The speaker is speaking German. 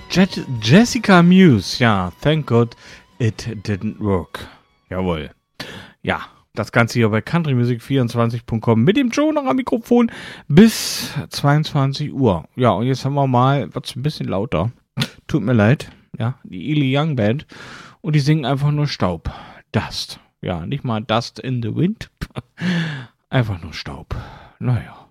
Jessica Muse, ja, thank God it didn't work. Jawohl. Ja, das Ganze hier bei countrymusic24.com mit dem Joe noch am Mikrofon bis 22 Uhr. Ja, und jetzt haben wir mal, was ein bisschen lauter. Tut mir leid, ja, die Ely Young Band. Und die singen einfach nur Staub. Dust. Ja, nicht mal Dust in the Wind. Einfach nur Staub. Naja.